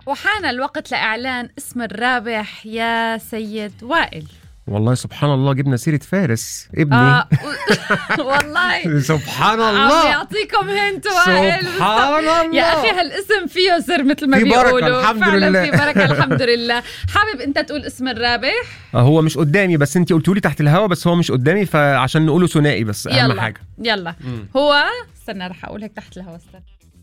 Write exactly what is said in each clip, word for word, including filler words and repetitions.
وحان الوقت لإعلان اسم الرابح يا سيد وائل. والله سبحان الله جبنا سيرة فارس ابني. آه والله سبحان الله عم يعطيكم هنت وائل. سبحان الله يا أخي هالاسم فيه سر مثل ما في بركة بيقولوا. الحمد فعلا لله. في بركة الحمد لله. حابب أنت تقول اسم الرابح؟ هو مش قدامي بس انتي قلتولي تحت الهوا، بس هو مش قدامي فعشان نقوله ثنائي بس أهم يلا. حاجة. يلا مم. هو استنى رح أقول هيك تحت الهوا. استنى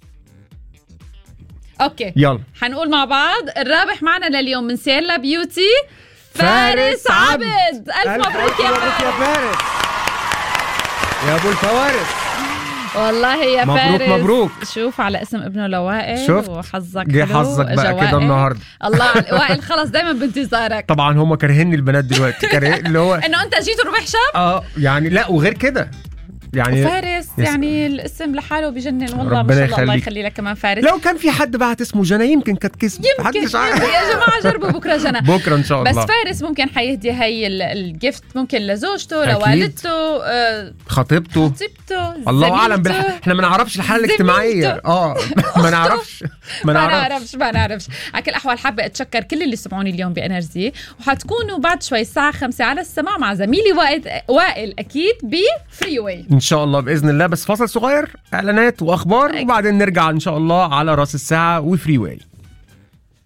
أوكي يلا حنقول مع بعض. الرابح معنا لليوم من سيلا بيوتي فارس فارس عبد. ألف مبروك يا يا فارس يا أبو الفوارس. والله يا مبروك فارس. مبروك. شوف على اسم ابنه لوائل. شفت؟ وحظك جه حلو. حظك بقى جوائل. كده النهارده. الله على وائل خلص دايما بانتظارك. طبعا هم كارهيني البنات دلوقتي كارهين اللي هو انه انت جيت ربح شاب. اه يعني لا وغير كده يعني فارس يعني الاسم لحاله بجنن والله. ما ربنا شاء الله. الله يخليك. يخلي لك كمان فارس. لو كان في حد بعت اسمه جنى يمكن كانت كسب. يمكن, محدش يمكن عارف. يا جماعه جربوا بكره جنى. بكره ان شاء الله. بس فارس ممكن حيهدي هي ال- الجفت ممكن لزوجته أكيد. لوالدته آه، خطيبته خطيبته الله اعلم زميلته. بالح... احنا ما نعرفش الحاله زميلته. الاجتماعيه اه ما نعرفش ما ما نعرفش نعرفش ما نعرفش. على كل الأحوال حابة أتشكر كل اللي سمعوني اليوم بإنرجي، وحتكونوا بعد شوي الساعة خمسة على السماع مع زميلي وائل, وائل أكيد بفري واي ان شاء الله باذن الله. بس فاصل صغير اعلانات واخبار وبعدين نرجع ان شاء الله على راس الساعه وفري واي.